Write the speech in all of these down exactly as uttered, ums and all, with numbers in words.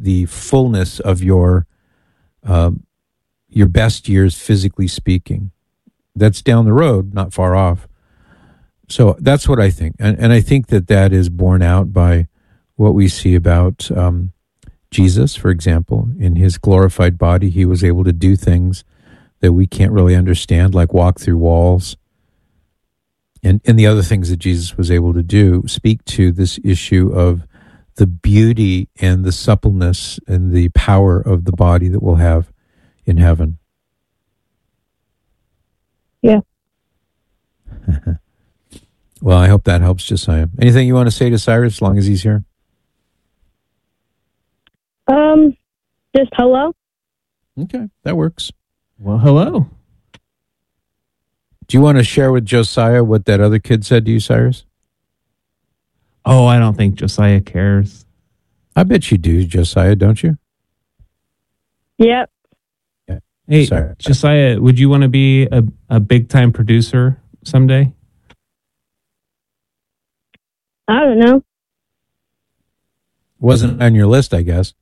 the fullness of your uh, your best years, physically speaking. That's down the road, not far off. So that's what I think. And, and I think that that is borne out by what we see about um, Jesus, for example. In his glorified body, he was able to do things that we can't really understand, like walk through walls. And, and the other things that Jesus was able to do speak to this issue of the beauty and the suppleness and the power of the body that we'll have in heaven. Yeah. Well, I hope that helps, Josiah. Anything you want to say to Cyrus as long as he's here? Um, just hello. Okay, that works. Well, hello. Do you want to share with Josiah what that other kid said to you, Cyrus? Oh, I don't think Josiah cares. I bet you do, Josiah, don't you? Yep. Yeah. Hey, Sorry. Josiah, would you want to be a, a big-time producer someday? I don't know. Wasn't on your list, I guess.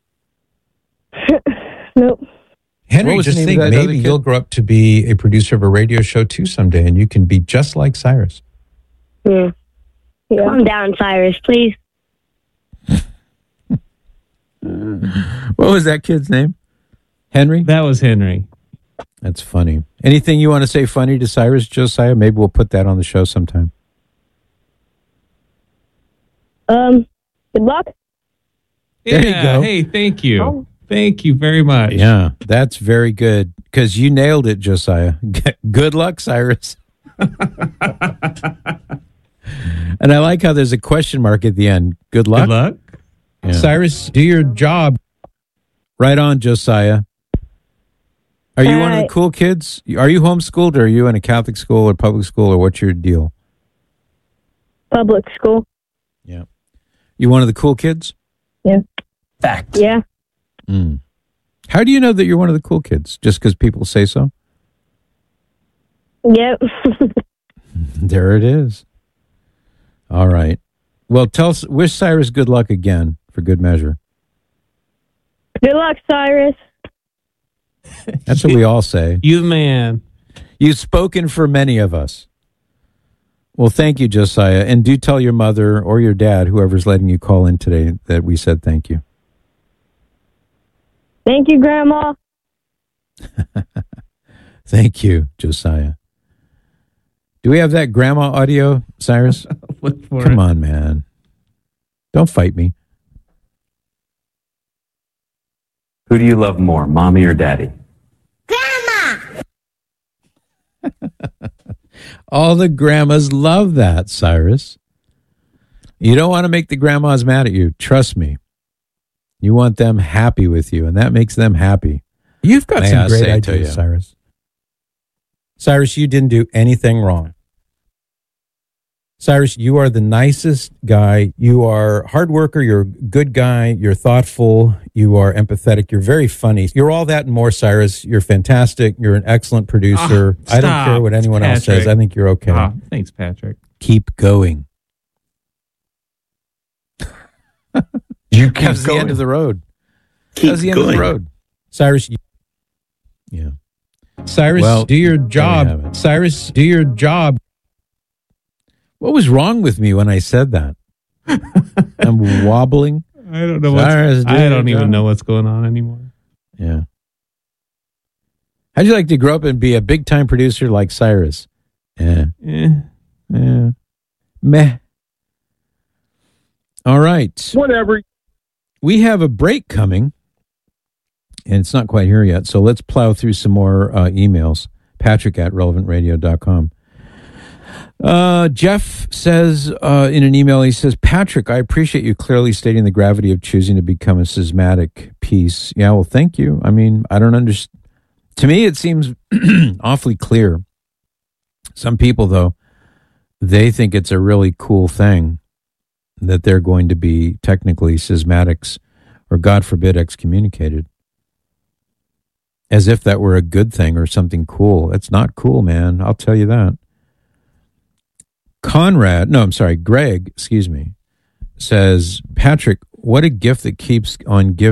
Nope. Henry, What was just the name think of that other maybe kid? you'll grow up to be a producer of a radio show too someday, and you can be just like Cyrus. Yeah. Yeah. Calm down, Cyrus, please. What was that kid's name? Henry? That was Henry. That's funny. Anything you want to say funny to Cyrus, Josiah? Maybe we'll put that on the show sometime. Um, good luck. There you Yeah, go. Hey, thank you. Oh. Thank you very much. Yeah, that's very good, because you nailed it, Josiah. Good luck, Cyrus. And I like how there's a question mark at the end. Good luck. Good luck. Yeah. Cyrus, do your job. Right on, Josiah. Are you All one of the right. cool kids? Are you homeschooled, or are you in a Catholic school or public school, or what's your deal? Public school. Yeah. You one of the cool kids? Yeah. Fact. Yeah. Mm. How do you know that you're one of the cool kids? Just because people say so? Yep. There it is. All right. Well, tell us, wish Cyrus good luck again, for good measure. Good luck, Cyrus. That's what we all say. You the man. You've spoken for many of us. Well, thank you, Josiah. And do tell your mother or your dad, whoever's letting you call in today, that we said thank you. Thank you, Grandma. Thank you, Josiah. Do we have that grandma audio, Cyrus? Look for Come it. on, man. Don't fight me. Who do you love more, mommy or daddy? All the grandmas love that, Cyrus. You don't want to make the grandmas mad at you. Trust me. You want them happy with you, and that makes them happy. You've got May some I great say to ideas, you. Cyrus. Cyrus, you didn't do anything wrong. Cyrus, you are the nicest guy. You are a hard worker. You're a good guy. You're thoughtful. You are empathetic. You're very funny. You're all that and more, Cyrus. You're fantastic. You're an excellent producer. Ah, I don't stop, care what anyone else Patrick. says. I think you're okay. Ah, thanks, Patrick. Keep going. You keep That's the going. end of the road. Keep That's the end going. of the road. Cyrus, you, Yeah. Cyrus, Well, do your there you have job. it. Cyrus, do your job. What was wrong with me when I said that? I'm wobbling. I don't know. What's, Cyrus, do I your don't even job. know what's going on anymore. Yeah. How'd you like to grow up and be a big time producer like Cyrus? Yeah. Eh. Yeah. Meh. All right. Whatever. We have a break coming, and it's not quite here yet. So let's plow through some more uh, emails. Patrick at relevant radio dot com. Uh, Jeff says uh, in an email, he says, Patrick, I appreciate you clearly stating the gravity of choosing to become a schismatic piece. Yeah, well, thank you. I mean, I don't understand. To me, it seems awfully clear. Some people, though, they think it's a really cool thing that they're going to be technically schismatics or, God forbid, excommunicated. As if that were a good thing or something cool. It's not cool, man. I'll tell you that. Conrad, no, I'm sorry, Greg, excuse me, says, Patrick, what a gift that keeps on giving.